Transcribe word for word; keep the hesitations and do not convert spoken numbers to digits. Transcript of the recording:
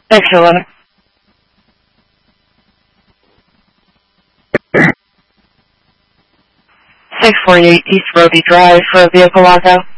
Thanks, eleven. six forty-eight East Roby Drive for a vehicle lockout.